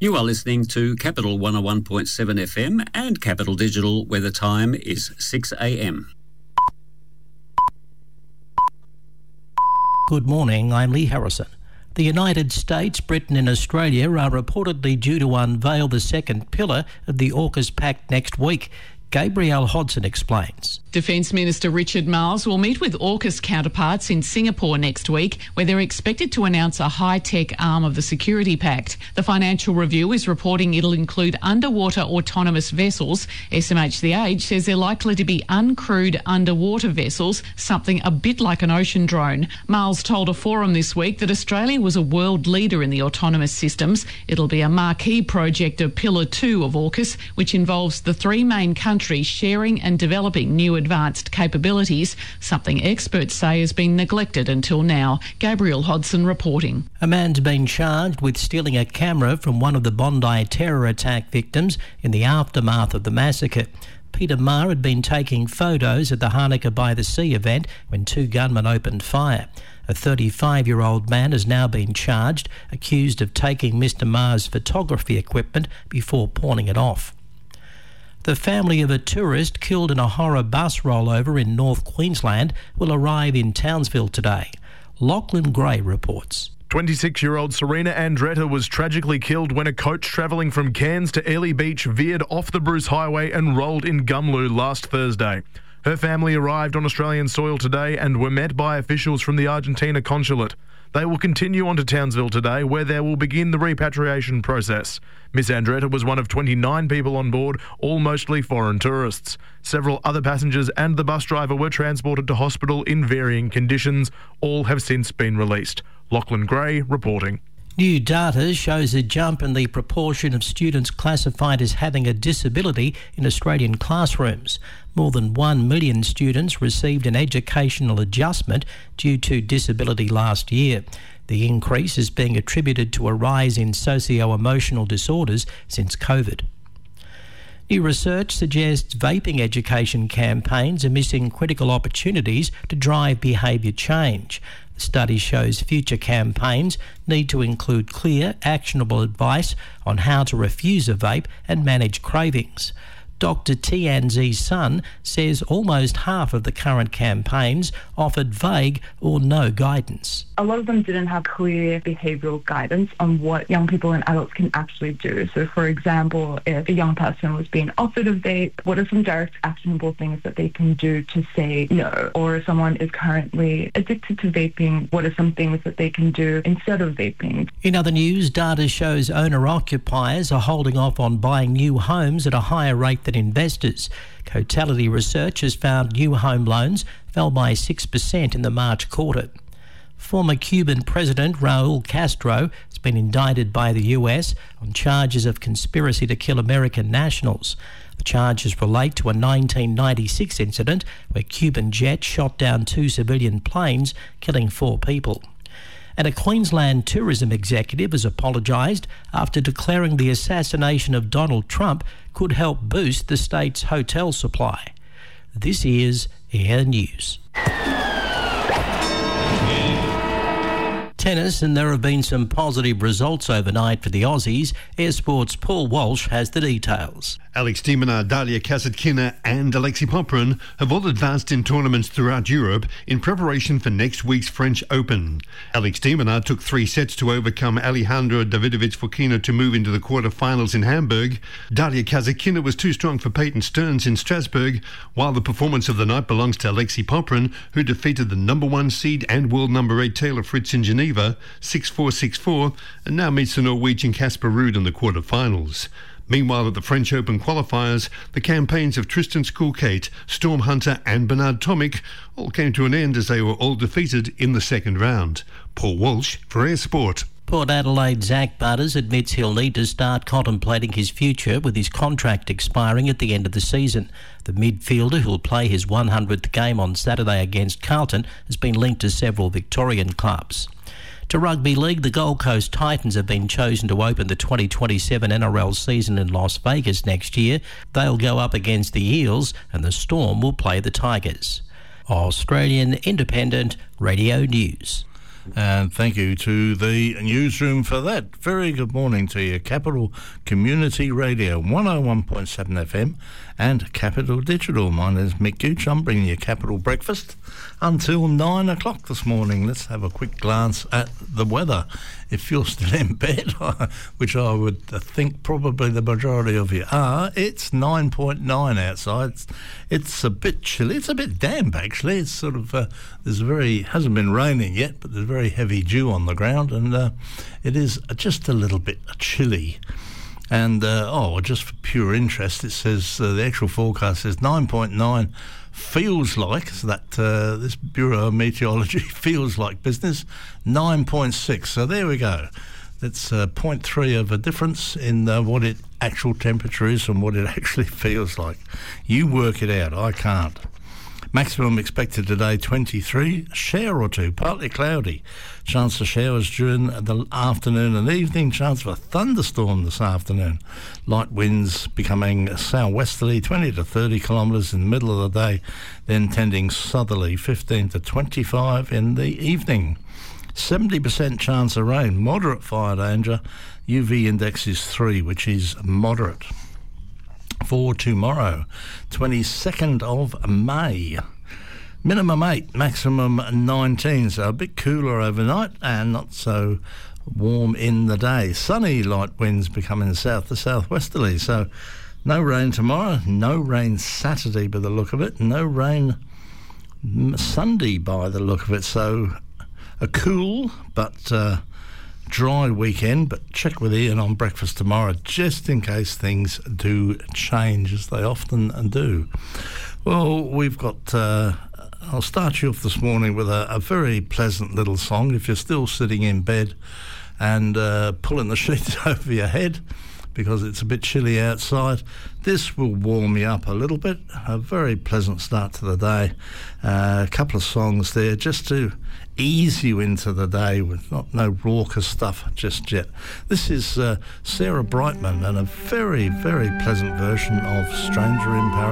You are listening to Capital 101.7 FM and Capital Digital, where the time is 6 a.m. Good morning, I'm Lee Harrison. The United States, Britain and Australia are reportedly due to unveil the second pillar of the AUKUS Pact next week. Gabrielle Hodson explains. Defence Minister Richard Marles will meet with AUKUS counterparts in Singapore next week, where they're expected to announce a high-tech arm of the Security Pact. The Financial Review is reporting it'll include underwater autonomous vessels. SMH The Age says they're likely to be uncrewed underwater vessels, something a bit like an ocean drone. Marles told a forum this week that Australia was a world leader in the autonomous systems. It'll be a marquee project of Pillar 2 of AUKUS, which involves the three main countries sharing and developing new advanced capabilities, something experts say has been neglected until now. Gabrielle Hodson reporting. A man's been charged with stealing a camera from one of the Bondi terror attack victims in the aftermath of the massacre. Peter Marr had been taking photos at the Hanukkah by the Sea event when two gunmen opened fire. A 35-year-old man has now been charged, accused of taking Mr Marr's photography equipment before pawning it off. The family of a tourist killed in a horror bus rollover in North Queensland will arrive in Townsville today. Lachlan Gray reports. 26-year-old Serena Andretta was tragically killed when a coach travelling from Cairns to Airlie Beach veered off the Bruce Highway and rolled in Gumloo last Thursday. Her family arrived on Australian soil today and were met by officials from the Argentina consulate. They will continue on to Townsville today, where they will begin the repatriation process. Miss Andretta was one of 29 people on board, all mostly foreign tourists. Several other passengers and the bus driver were transported to hospital in varying conditions. All have since been released. Lachlan Gray reporting. New data shows a jump in the proportion of students classified as having a disability in Australian classrooms. More than 1 million students received an educational adjustment due to disability last year. The increase is being attributed to a rise in socio-emotional disorders since COVID. New research suggests vaping education campaigns are missing critical opportunities to drive behaviour change. The study shows future campaigns need to include clear, actionable advice on how to refuse a vape and manage cravings. Dr Tianzi's son says almost half of the current campaigns offered vague or no guidance. A lot of them didn't have clear behavioural guidance on what young people and adults can actually do. So, for example, if a young person was being offered a vape, what are some direct actionable things that they can do to say no? Or if someone is currently addicted to vaping, what are some things that they can do instead of vaping? In other news, data shows owner-occupiers are holding off on buying new homes at a higher rate than investors. Cotality Research has found new home loans fell by 6% in the March quarter. Former Cuban President Raul Castro has been indicted by the US on charges of conspiracy to kill American nationals. The charges relate to a 1996 incident where Cuban jets shot down 2 civilian planes, killing 4 people. And a Queensland tourism executive has apologised after declaring the assassination of Donald Trump could help boost the state's hotel supply. This is Air News. Tennis, and there have been some positive results overnight for the Aussies. Air Sports' Paul Walsh has the details. Alex de Minaur, Dalia Kasatkina and Alexei Popyrin have all advanced in tournaments throughout Europe in preparation for next week's French Open. Alex de Minaur took 3 sets to overcome Alejandro Davidovich Fokina to move into the quarter-finals in Hamburg. Dalia Kasatkina was too strong for Peyton Stearns in Strasbourg, while the performance of the night belongs to Alexei Popyrin, who defeated the number 1 seed and world number 8 Taylor Fritz in Geneva 6-4, 6-4, and now meets the Norwegian Casper Ruud in the quarter-finals. Meanwhile, at the French Open qualifiers, the campaigns of Tristan Skulkate, Storm Hunter and Bernard Tomic all came to an end as they were all defeated in the second round. Paul Walsh for Air Sport. Port Adelaide's Zach Butters admits he'll need to start contemplating his future with his contract expiring at the end of the season. The midfielder, who'll play his 100th game on Saturday against Carlton, has been linked to several Victorian clubs. To rugby league, the Gold Coast Titans have been chosen to open the 2027 NRL season in Las Vegas next year. They'll go up against the Eels and the Storm will play the Tigers. Australian Independent Radio News. And thank you to the newsroom for that. Very good morning to you. Capital Community Radio, 101.7 FM and Capital Digital. My name is Mick Gooch. I'm bringing you Capital Breakfast until 9 o'clock this morning. Let's have a quick glance at the weather. If you're still in bed, which I would think probably the majority of you are, it's 9.9 outside. It's a bit chilly. It's a bit damp, actually. It's sort of, hasn't been raining yet, but there's very heavy dew on the ground, and it is just a little bit chilly. And, just for pure interest, it says the actual forecast says 9.9 feels like, so that this Bureau of Meteorology feels like business, 9.6. So there we go. That's 0.3 of a difference in what it actual temperature is and what it actually feels like. You work it out. I can't. Maximum expected today, 23. Shower or two, partly cloudy. Chance of showers during the afternoon and evening. Chance of a thunderstorm this afternoon. Light winds becoming southwesterly, 20 to 30 kilometres in the middle of the day, then tending southerly, 15 to 25 in the evening. 70% chance of rain. Moderate fire danger. UV index is 3, which is moderate. For tomorrow, 22nd of May. Minimum 8, maximum 19, so a bit cooler overnight and not so warm in the day. Sunny, light winds becoming south to southwesterly, so no rain tomorrow, no rain Saturday by the look of it, no rain Sunday by the look of it, so a cool but dry weekend, but check with Ian on breakfast tomorrow just in case things do change, as they often do. Well, we've got I'll start you off this morning with a very pleasant little song. If you're still sitting in bed and pulling the sheets over your head because it's a bit chilly outside, this will warm you up a little bit. A very pleasant start to the day. A couple of songs there just to ease you into the day with no raucous stuff just yet. This is Sarah Brightman and a very, very pleasant version of Stranger in Paradise.